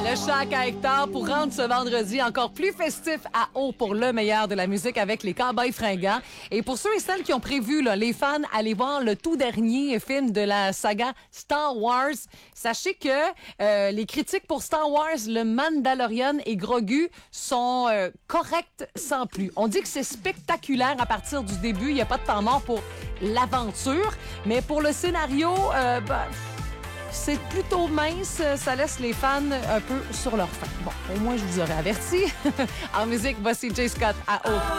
Le Shack à Hector pour rendre ce vendredi encore plus festif à eau pour le meilleur de la musique avec les Cowboys fringants. Et pour ceux et celles qui ont prévu, là, les fans, aller voir le tout dernier film de la saga Star Wars. Sachez que les critiques pour Star Wars, le Mandalorian et Grogu sont corrects sans plus. On dit que c'est spectaculaire à partir du début. Il n'y a pas de temps mort pour l'aventure. Mais pour le scénario, c'est plutôt mince. Ça laisse les fans un peu sur leur faim. Bon, au moins, je vous aurais averti. En musique, voici Jay Scott à eau.